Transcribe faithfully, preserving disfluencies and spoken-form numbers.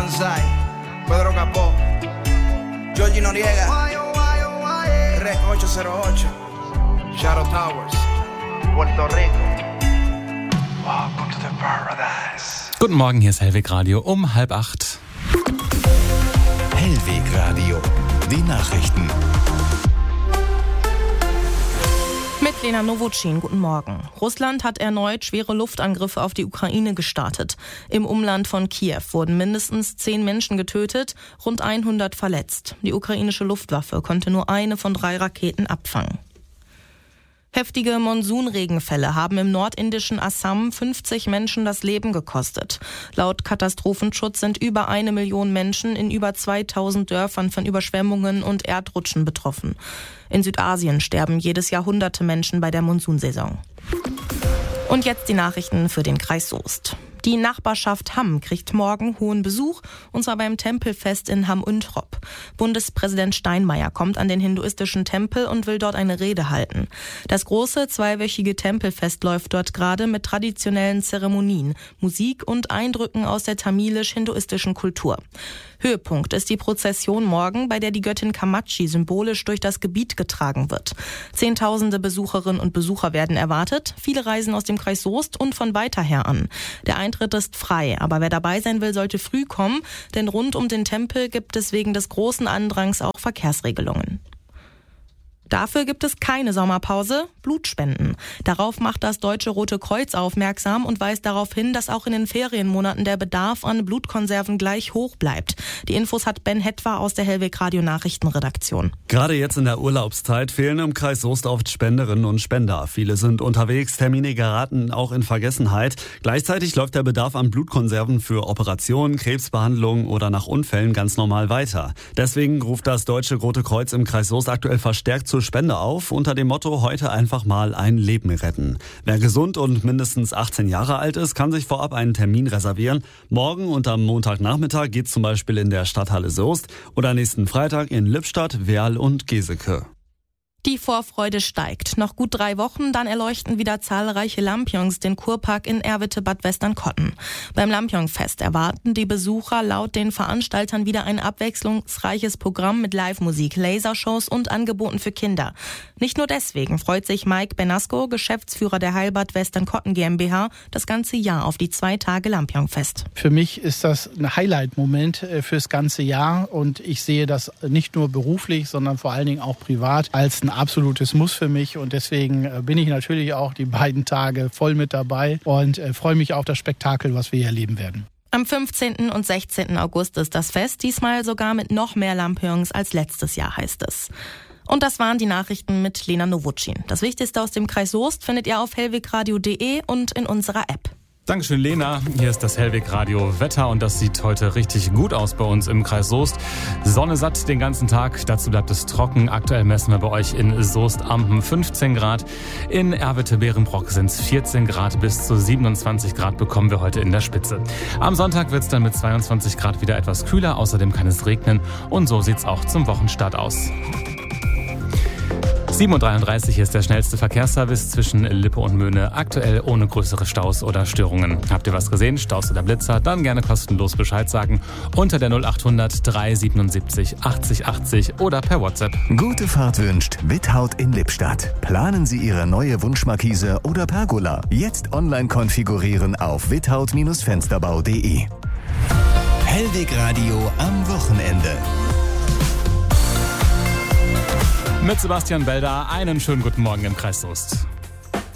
Banzai, Pedro Capó, Georgie Noriega, Rec ocho cero ocho, Shadow Towers, Puerto Rico. Welcome to the paradise. Guten Morgen, hier ist Hellweg Radio um halb acht. Hellweg Radio, die Nachrichten. Mit Lena Nowotschin, guten Morgen. Russland hat erneut schwere Luftangriffe auf die Ukraine gestartet. Im Umland von Kiew wurden mindestens zehn Menschen getötet, rund hundert verletzt. Die ukrainische Luftwaffe konnte nur eine von drei Raketen abfangen. Heftige Monsunregenfälle haben im nordindischen Assam fünfzig Menschen das Leben gekostet. Laut Katastrophenschutz sind über eine Million Menschen in über zweitausend Dörfern von Überschwemmungen und Erdrutschen betroffen. In Südasien sterben jedes Jahr hunderte Menschen bei der Monsunsaison. Und jetzt die Nachrichten für den Kreis Soest. Die Nachbarschaft Hamm kriegt morgen hohen Besuch, und zwar beim Tempelfest in Hamm-Üntrop. Bundespräsident Steinmeier kommt an den hinduistischen Tempel und will dort eine Rede halten. Das große zweiwöchige Tempelfest läuft dort gerade mit traditionellen Zeremonien, Musik und Eindrücken aus der tamilisch-hinduistischen Kultur. Höhepunkt ist die Prozession morgen, bei der die Göttin Kamachi symbolisch durch das Gebiet getragen wird. Zehntausende Besucherinnen und Besucher werden erwartet. Viele reisen aus dem Kreis Soest und von weiter her an. Der Eintritt ist frei, aber wer dabei sein will, sollte früh kommen, denn rund um den Tempel gibt es wegen des großen Andrangs auch Verkehrsregelungen. Dafür gibt es keine Sommerpause, Blutspenden. Darauf macht das Deutsche Rote Kreuz aufmerksam und weist darauf hin, dass auch in den Ferienmonaten der Bedarf an Blutkonserven gleich hoch bleibt. Die Infos hat Ben Hetwa aus der Hellweg Radio Nachrichtenredaktion. Gerade jetzt in der Urlaubszeit fehlen im Kreis Soest oft Spenderinnen und Spender. Viele sind unterwegs, Termine geraten auch in Vergessenheit. Gleichzeitig läuft der Bedarf an Blutkonserven für Operationen, Krebsbehandlungen oder nach Unfällen ganz normal weiter. Deswegen ruft das Deutsche Rote Kreuz im Kreis Soest aktuell verstärkt zur Spende auf, unter dem Motto heute einfach mal ein Leben retten. Wer gesund und mindestens achtzehn Jahre alt ist, kann sich vorab einen Termin reservieren. Morgen und am Montagnachmittag geht's zum Beispiel in der Stadthalle Soest oder nächsten Freitag in Lippstadt, Werl und Geseke. Die Vorfreude steigt. Noch gut drei Wochen, dann erleuchten wieder zahlreiche Lampions den Kurpark in Erwitte-Bad Westernkotten. Beim Lampion-Fest erwarten die Besucher laut den Veranstaltern wieder ein abwechslungsreiches Programm mit Live-Musik, Lasershows und Angeboten für Kinder. Nicht nur deswegen freut sich Mike Benasco, Geschäftsführer der Heilbad Westernkotten GmbH, das ganze Jahr auf die zwei Tage Lampion-Fest. Für mich ist das ein Highlight-Moment fürs ganze Jahr und ich sehe das nicht nur beruflich, sondern vor allen Dingen auch privat als ein absolutes Muss für mich, und deswegen bin ich natürlich auch die beiden Tage voll mit dabei und freue mich auf das Spektakel, was wir hier erleben werden. Am fünfzehnten und sechzehnten August ist das Fest, diesmal sogar mit noch mehr Lampions als letztes Jahr, heißt es. Und das waren die Nachrichten mit Lena Nowotschin. Das Wichtigste aus dem Kreis Soest findet ihr auf hellwegradio punkt de und in unserer App. Dankeschön, Lena. Hier ist das Hellweg Radio Wetter und das sieht heute richtig gut aus bei uns im Kreis Soest. Sonne satt den ganzen Tag, dazu bleibt es trocken. Aktuell messen wir bei euch in Soest-Ampen fünfzehn Grad. In Erwitte-Berenbrock sind es vierzehn Grad, bis zu siebenundzwanzig Grad bekommen wir heute in der Spitze. Am Sonntag wird es dann mit zweiundzwanzig Grad wieder etwas kühler, außerdem kann es regnen und so sieht es auch zum Wochenstart aus. sieben Uhr dreiunddreißig ist der schnellste Verkehrsservice zwischen Lippe und Möhne. Aktuell ohne größere Staus oder Störungen. Habt ihr was gesehen, Staus oder Blitzer? Dann gerne kostenlos Bescheid sagen. Unter der null achthundert dreihundertsiebenundsiebzig achtzig achtzig oder per WhatsApp. Gute Fahrt wünscht Without in Lippstadt. Planen Sie Ihre neue Wunschmarkise oder Pergola. Jetzt online konfigurieren auf without Fensterbau punkt de. Hellweg Radio am Wochenende. Mit Sebastian Belda einen schönen guten Morgen im Kreis Soest.